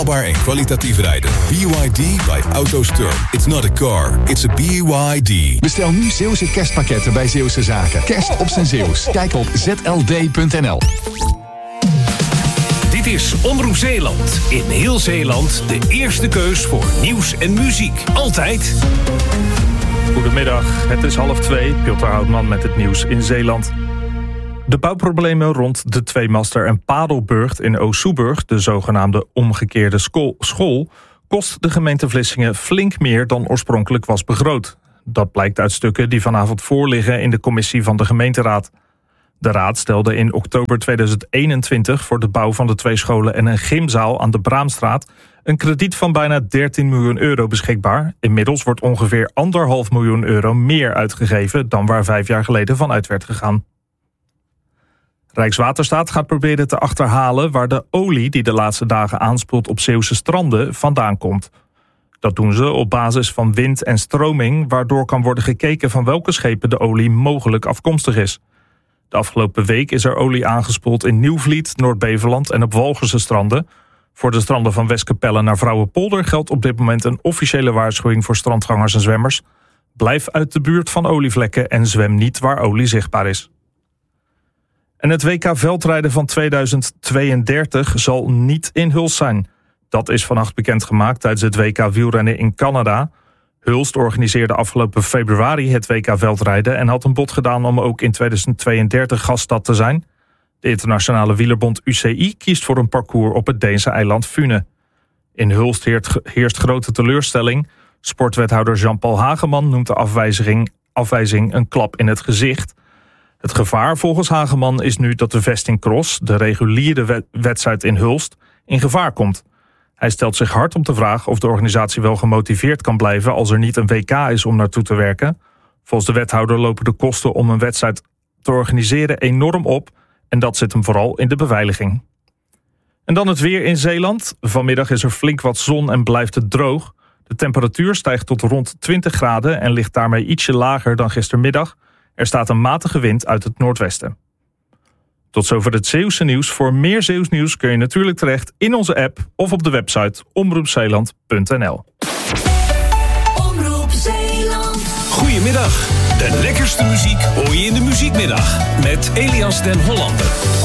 betaalbaar en kwalitatief rijden. BYD by AutoSturm. It's not a car, it's a BYD. Bestel nu Zeeuwse kerstpakketten bij Zeeuwse Zaken. Kerst op zijn Zeeuws. Kijk op zld.nl. Dit is Omroep Zeeland. In heel Zeeland de eerste keus voor nieuws en muziek. Altijd. Goedemiddag, het is 1:30. Piotr Houtman met het nieuws in Zeeland. De bouwproblemen rond de tweemaster en padelburcht in Oost-Soeburg, de zogenaamde omgekeerde school, kost de gemeente Vlissingen flink meer dan oorspronkelijk was begroot. Dat blijkt uit stukken die vanavond voorliggen in de commissie van de gemeenteraad. De raad stelde in oktober 2021 voor de bouw van de 2 scholen en een gymzaal aan de Braamstraat een krediet van bijna 13 miljoen euro beschikbaar. Inmiddels wordt ongeveer 1,5 miljoen euro meer uitgegeven dan waar 5 jaar geleden van uit werd gegaan. Rijkswaterstaat gaat proberen te achterhalen waar de olie die de laatste dagen aanspoelt op Zeeuwse stranden vandaan komt. Dat doen ze op basis van wind en stroming, waardoor kan worden gekeken van welke schepen de olie mogelijk afkomstig is. De afgelopen week is er olie aangespoeld in Nieuwvliet, Noord-Beveland en op Walcherse stranden. Voor de stranden van Westkapelle naar Vrouwenpolder geldt op dit moment een officiële waarschuwing voor strandgangers en zwemmers. Blijf uit de buurt van olievlekken en zwem niet waar olie zichtbaar is. En het WK veldrijden van 2032 zal niet in Hulst zijn. Dat is vannacht bekendgemaakt tijdens het WK wielrennen in Canada. Hulst organiseerde afgelopen februari het WK veldrijden en had een bod gedaan om ook in 2032 gaststad te zijn. De internationale wielerbond UCI kiest voor een parcours op het Deense eiland Fune. In Hulst heerst grote teleurstelling. Sportwethouder Jean-Paul Hageman noemt de afwijzing een klap in het gezicht. Het gevaar volgens Hageman is nu dat de Vesting Cross, de reguliere wedstrijd in Hulst, in gevaar komt. Hij stelt zich hard om de vraag of de organisatie wel gemotiveerd kan blijven als er niet een WK is om naartoe te werken. Volgens de wethouder lopen de kosten om een wedstrijd te organiseren enorm op en dat zit hem vooral in de beveiliging. En dan het weer in Zeeland. Vanmiddag is er flink wat zon en blijft het droog. De temperatuur stijgt tot rond 20 graden en ligt daarmee ietsje lager dan gistermiddag. Er staat een matige wind uit het noordwesten. Tot zover het Zeeuwse nieuws. Voor meer Zeeuws nieuws kun je natuurlijk terecht in onze app of op de website omroepzeeland.nl. Omroep Zeeland. Goedemiddag. De lekkerste muziek hoor je in de muziekmiddag met Elias den Hollander.